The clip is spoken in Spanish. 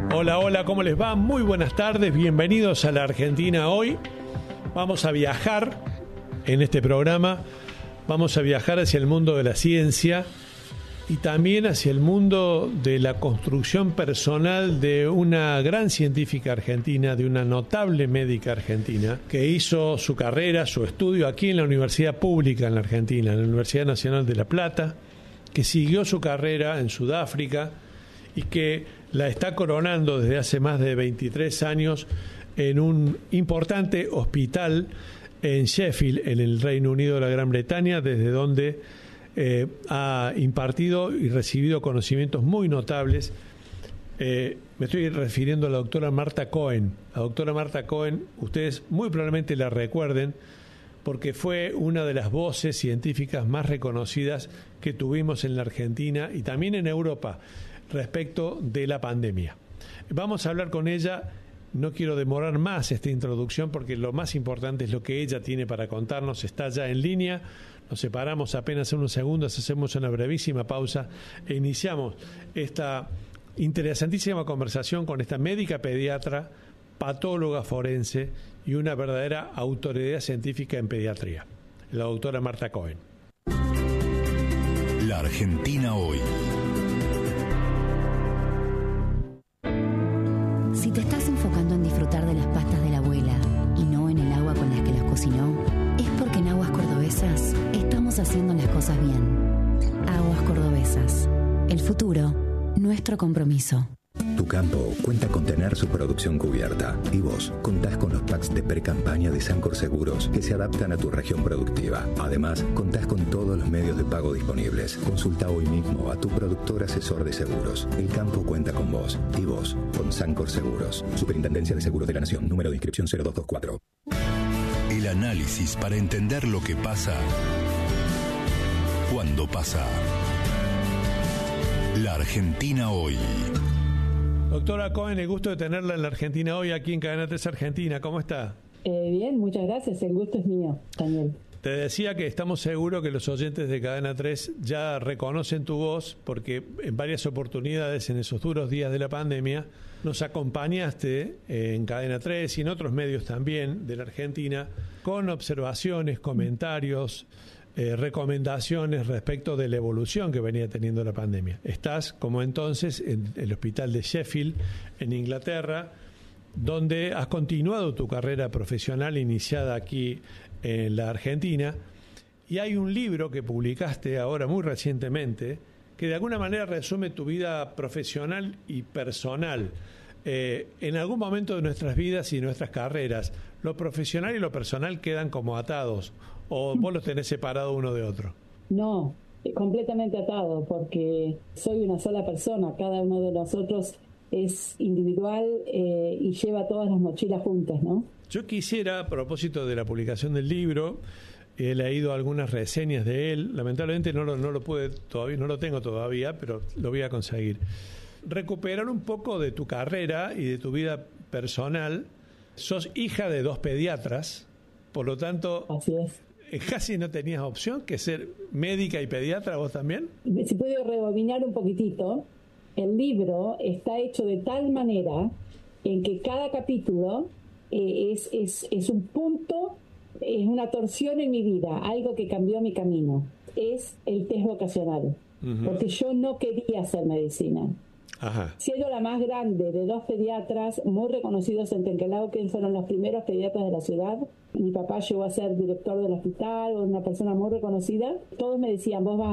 Hola, hola, ¿cómo les va? Muy buenas tardes, bienvenidos a la Argentina hoy. Vamos a viajar en este programa, vamos a viajar hacia el mundo de la ciencia y también hacia el mundo de la construcción personal de una gran científica argentina, de una notable médica argentina, que hizo su carrera, su estudio aquí en la Universidad Pública en la Argentina, en la Universidad Nacional de La Plata, que siguió su carrera en Sudáfrica y que la está coronando desde hace más de 23 años en un importante hospital en Sheffield, en el Reino Unido de la Gran Bretaña, desde donde ha impartido y recibido conocimientos muy notables. Me estoy refiriendo a la doctora Marta Cohen. La doctora Marta Cohen, ustedes muy probablemente la recuerden, porque fue una de las voces científicas más reconocidas que tuvimos en la Argentina y también en Europa respecto de la pandemia. Vamos a hablar con ella. No quiero demorar más esta introducción porque lo más importante es lo que ella tiene para contarnos. Está ya en línea. Nos separamos apenas en unos segundos, hacemos una brevísima pausa e iniciamos esta interesantísima conversación con esta médica pediatra, patóloga forense y una verdadera autoridad científica en pediatría, la doctora Marta Cohen. La Argentina hoy. Si te estás enfocando en disfrutar de las pastas de la abuela y no en el agua con las que las cocinó, es porque en Aguas Cordobesas estamos haciendo las cosas bien. Aguas Cordobesas. El futuro, nuestro compromiso. Tu campo cuenta con tener su producción cubierta y vos contás con los packs de pre-campaña de Sancor Seguros que se adaptan a tu región productiva. Además, contás con todos los medios de pago disponibles. Consulta hoy mismo a tu productor asesor de seguros. El campo cuenta con vos y vos con Sancor Seguros. Superintendencia de Seguros de la Nación. Número de inscripción 0224. El análisis para entender lo que pasa cuando pasa. La Argentina hoy. Doctora Cohen, el gusto de tenerla en la Argentina hoy, aquí en Cadena 3 Argentina. ¿Cómo está? Bien, muchas gracias. El gusto es mío, Daniel. Te decía que estamos seguros que los oyentes de Cadena 3 ya reconocen tu voz, porque en varias oportunidades, en esos duros días de la pandemia, nos acompañaste en Cadena 3 y en otros medios también de la Argentina con observaciones, comentarios, recomendaciones respecto de la evolución que venía teniendo la pandemia. Estás, como entonces, en el hospital de Sheffield, en Inglaterra, donde has continuado tu carrera profesional iniciada aquí en la Argentina, y hay un libro que publicaste ahora muy recientemente que de alguna manera resume tu vida profesional y personal. En algún momento de nuestras vidas y nuestras carreras, lo profesional y lo personal quedan como atados, ¿o vos los tenés separados uno de otro? No, completamente atado, porque soy una sola persona. Cada uno de nosotros es individual y lleva todas las mochilas juntas, ¿no? Yo quisiera, a propósito de la publicación del libro, he leído algunas reseñas de él. Lamentablemente no lo pude todavía, no lo tengo todavía, pero lo voy a conseguir. Recuperar un poco de tu carrera y de tu vida personal. Sos hija de 2 pediatras, por lo tanto, así es. ¿Casi no tenías opción que ser médica y pediatra vos también? Si puedo rebobinar un poquitito, el libro está hecho de tal manera en que cada capítulo es un punto, es una torsión en mi vida, algo que cambió mi camino. Es el test vocacional, porque yo no quería hacer medicina. Ajá. Siendo la más grande de 2 pediatras muy reconocidos en Tenquelauquen, fueron los primeros pediatras de la ciudad. Mi papá llegó a ser director del hospital, una persona muy reconocida. Todos me decían, vos vas